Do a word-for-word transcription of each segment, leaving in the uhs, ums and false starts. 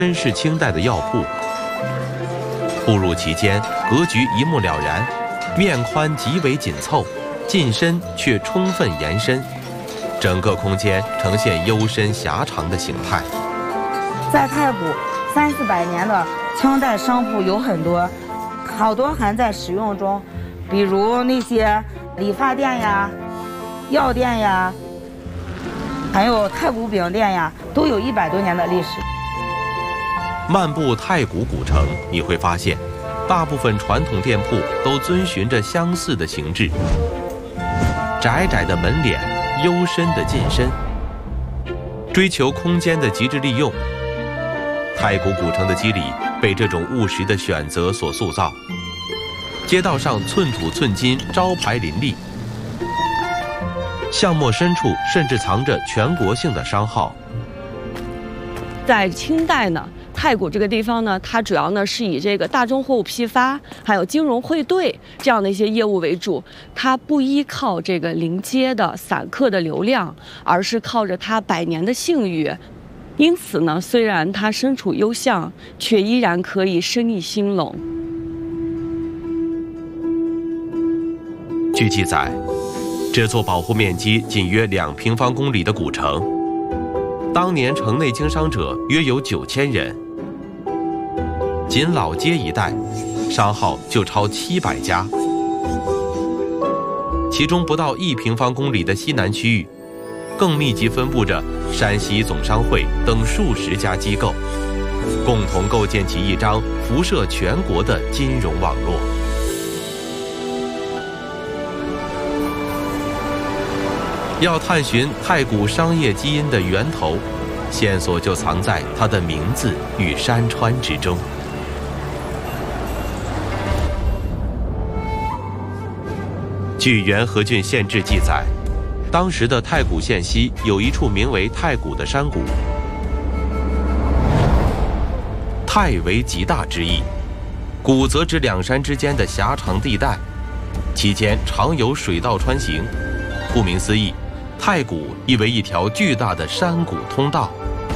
真是清代的药铺。步入其间，格局一目了然，面宽极为紧凑，进深却充分延伸，整个空间呈现幽深狭长的形态。 在太谷三四百年的清代商铺有很多，好多还在使用中，比如那些理发店呀、药店呀，还有太谷饼店呀，都有一百多年的历史。 漫步太谷古城，你会发现，大部分传统店铺都遵循着相似的形制：窄窄的门脸，幽深的进深，追求空间的极致利用。太谷古城的肌理被这种务实的选择所塑造，街道上寸土寸金，招牌林立，巷陌深处甚至藏着全国性的商号。 在清代呢，太谷这个地方呢，它主要呢是以这个大宗货物批发，还有金融汇兑这样的一些业务为主。它不依靠这个临街的散客的流量，而是靠着它百年的信誉。因此呢，虽然它身处幽巷，却依然可以生意兴隆。 据记载，这座保护面积仅约两平方公里的古城，当年城内经商者约有九千人。仅老街一带，商号就超七百家，其中不到一平方公里的西南区域，更密集分布着山西总商会等数十家机构，共同构建起一张辐射全国的金融网络。要探寻太谷商业基因的源头，线索就藏在它的名字与山川之中。据元和郡县志记载，当时的太谷县西有一处名为太谷的山谷，太为极大之意，谷则指两山之间的狭长地带，其间常有水道穿行。顾名思义，太谷意为一条巨大的山谷通道。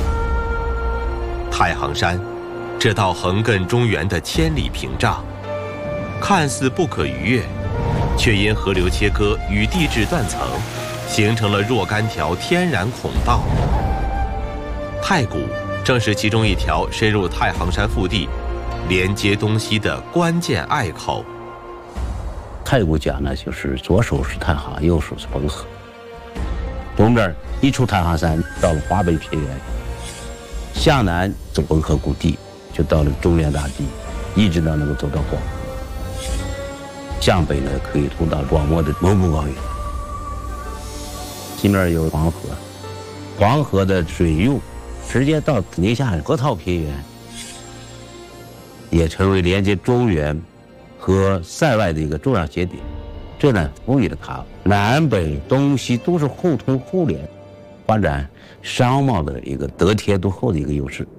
太行山，这道横亘中原的千里屏障，看似不可逾越，却因河流切割与地质断层，形成了若干条天然孔道。太谷正是其中一条深入太行山腹地，连接东西的关键隘口。 太谷讲呢，就是左手是太行，右手是汾河。东边一出太行山，到了华北平原，向南走汾河谷地，就到了中原大地，一直到能够走到广。向北呢，可以通到广漠的蒙古高原。西面有黄河，黄河的水域直接到宁夏河套平原，也成为连接中原和塞外的一个重要节点。这呢，赋予了它南北东西都是互通互联，发展商贸的一个得天独厚的一个优势。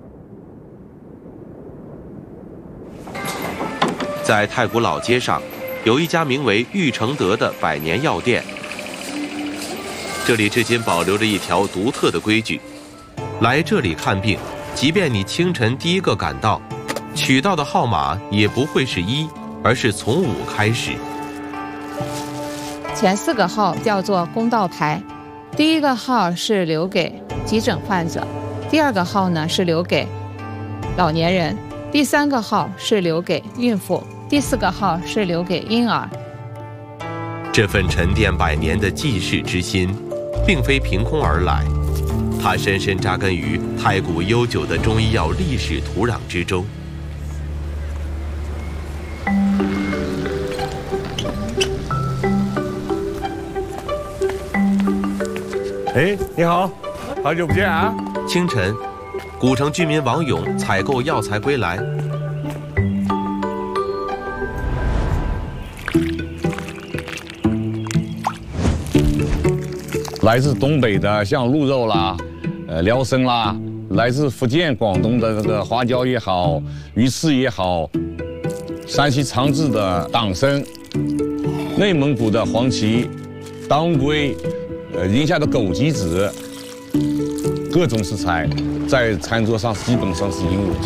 在太谷老街上，有一家名为玉承德的百年药店。这里至今保留着一条独特的规矩：来这里看病，即便你清晨第一个赶到，取到的号码也不会是一，而是从五开始。 前四个号叫做公道牌，第一个号是留给急诊患者，第二个号呢是留给老年人，第三个号是留给孕妇，第四个号是留给婴儿。 这份沉淀百年的济世之心，并非凭空而来，它深深扎根于太谷悠久的中医药历史土壤之中。 哎，你好，好久不见啊！ 清晨，古城居民王勇采购药材归来。 来自东北的像鹿肉啦，呃，辽参啦，来自福建、广东的这个花椒也好，鱼翅也好，山西长治的党参，内蒙古的黄芪、当归。呃，宁夏的枸杞子， 各种食材，在餐桌上基本上是应有尽